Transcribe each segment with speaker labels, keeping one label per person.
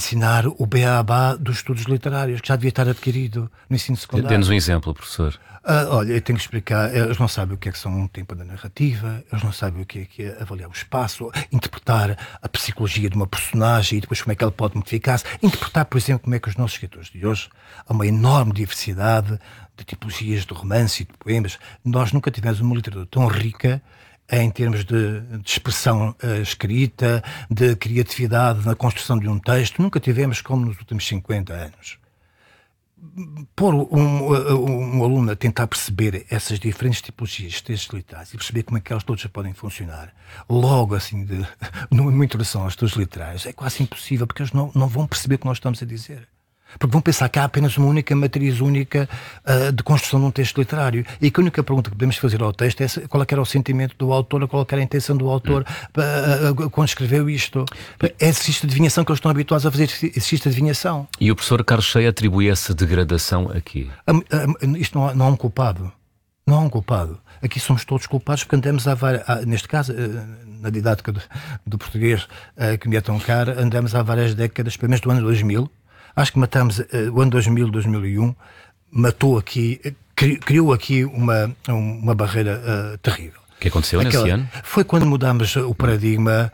Speaker 1: ensinar o beabá dos estudos literários, que já devia estar adquirido no ensino secundário.
Speaker 2: Dê-nos um exemplo, professor.
Speaker 1: Olha, eu tenho que explicar, eles não sabem o que é que são um tempo da narrativa, eles não sabem o que é avaliar o espaço, interpretar a psicologia de uma personagem e depois como é que ela pode modificar-se, interpretar, por exemplo, como é que os nossos escritores de hoje, há uma enorme diversidade de tipologias de romance e de poemas. Nós nunca tivemos uma literatura tão rica em termos de expressão escrita, de criatividade na construção de um texto, nunca tivemos como nos últimos 50 anos. Pôr um aluno a tentar perceber essas diferentes tipologias de textos literários e perceber como é que elas todas podem funcionar, logo assim, numa introdução aos estudos literários, é quase impossível, porque eles não vão perceber o que nós estamos a dizer. Porque vão pensar que há apenas uma única matriz única de construção de um texto literário e que a única pergunta que podemos fazer ao texto é qual é que era o sentimento do autor, qual é que era a intenção do autor quando escreveu isto. É existe adivinhação que eles estão habituados a fazer, existe adivinhação.
Speaker 2: E o professor Carlos Cheia atribui essa degradação aqui?
Speaker 1: Isto não há um culpado. Não há um culpado. Aqui somos todos culpados porque andamos neste caso, na didática do português que me é tão cara, andamos há várias décadas, pelo menos do ano 2000. Acho que matamos o ano 2000, 2001, matou aqui, criou aqui uma barreira terrível.
Speaker 2: O que aconteceu nesse ano?
Speaker 1: Foi quando mudámos o paradigma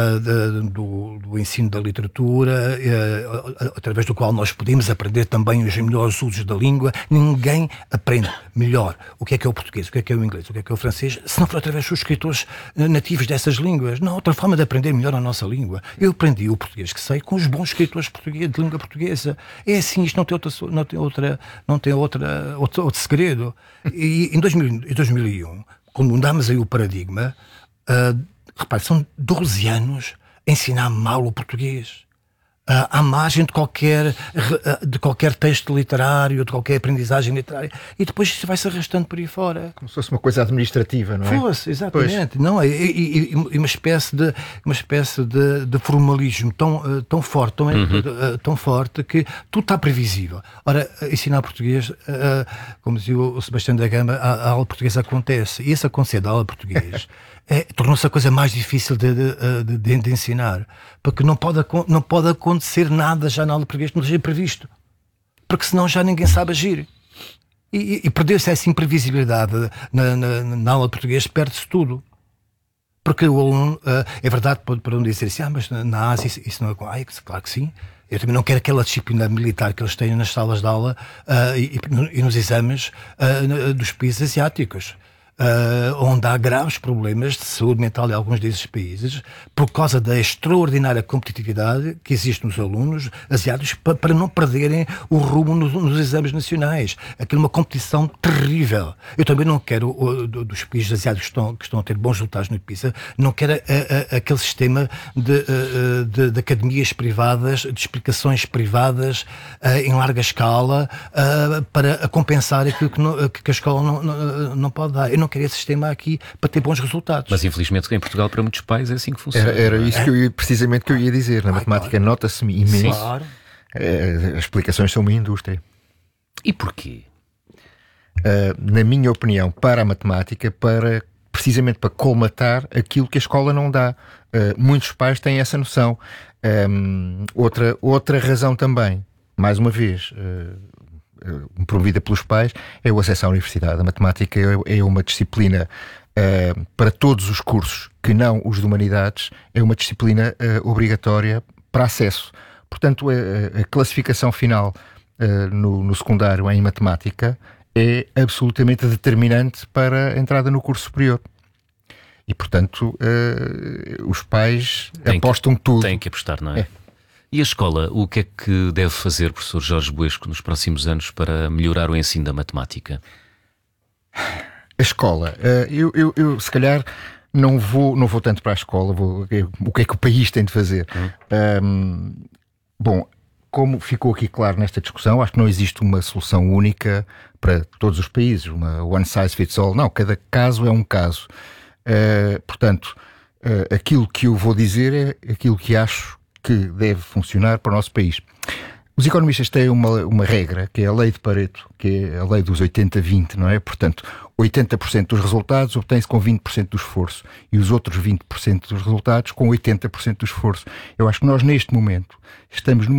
Speaker 1: do ensino da literatura, através do qual nós podemos aprender também os melhores usos da língua. Ninguém aprende melhor o que é o português, o que é o inglês, o que é o francês, se não for através dos escritores nativos dessas línguas. Não há outra forma de aprender melhor a nossa língua. Eu aprendi o português que sei com os bons escritores portugueses, de língua portuguesa. É assim, isto não tem outro segredo. E em 2001, quando mudámos aí o paradigma, repare, são 12 anos a ensinar mal o português. À margem de qualquer texto literário, de qualquer aprendizagem literária. E depois isso vai-se arrastando por aí fora.
Speaker 3: Como se fosse uma coisa administrativa, não é?
Speaker 1: Fosse, exatamente. Não, e uma espécie de formalismo tão forte, tão forte que tudo está previsível. Ora, ensinar português, como dizia o Sebastião da Gama, a aula portuguesa acontece. E esse acontecer da aula português tornou-se a coisa mais difícil de ensinar. Porque não pode acontecer nada já na aula portuguesa que não seja previsto. Porque senão já ninguém sabe agir. E perdeu-se essa imprevisibilidade na aula de português, perde-se tudo. Porque o aluno, é verdade, para não dizer assim, mas na Ásia isso não é. Claro que sim. Eu também não quero aquela disciplina militar que eles têm nas salas de aula e nos exames dos países asiáticos. Onde há graves problemas de saúde mental em alguns desses países por causa da extraordinária competitividade que existe nos alunos asiáticos para não perderem o rumo nos exames nacionais. Aquilo é uma competição terrível. Eu também não quero, dos países asiáticos que estão a ter bons resultados no PISA, não quero aquele sistema de academias privadas, de explicações privadas em larga escala para compensar aquilo que a escola não pode dar. Eu não quero esse sistema aqui para ter bons resultados.
Speaker 2: Mas infelizmente em Portugal para muitos pais é assim que funciona.
Speaker 3: Era isso precisamente que eu ia dizer. Na matemática nota-se imenso. Claro. As explicações são uma indústria.
Speaker 2: E porquê?
Speaker 3: Na minha opinião, para a matemática, precisamente para colmatar aquilo que a escola não dá. Muitos pais têm essa noção. Outra razão também, mais uma vez, promovida pelos pais, é o acesso à universidade. A matemática é uma disciplina para todos os cursos que não os de humanidades, é uma disciplina obrigatória para acesso. Portanto, a classificação final no secundário em matemática é absolutamente determinante para a entrada no curso superior. E, portanto, os pais apostam tudo.
Speaker 2: Têm que apostar, não é? E a escola, o que é que deve fazer, professor Jorge Buesco, nos próximos anos para melhorar o ensino da matemática?
Speaker 3: A escola, eu se calhar não vou tanto para a escola, o que é que o país tem de fazer? Bom, como ficou aqui claro nesta discussão, acho que não existe uma solução única para todos os países, uma one size fits all. Não, cada caso é um caso. Portanto, aquilo que eu vou dizer é aquilo que acho que deve funcionar para o nosso país. Os economistas têm uma regra, que é a lei de Pareto, que é a lei dos 80-20, não é? Portanto, 80% dos resultados obtém-se com 20% do esforço e os outros 20% dos resultados com 80% do esforço. Eu acho que nós, neste momento, estamos numa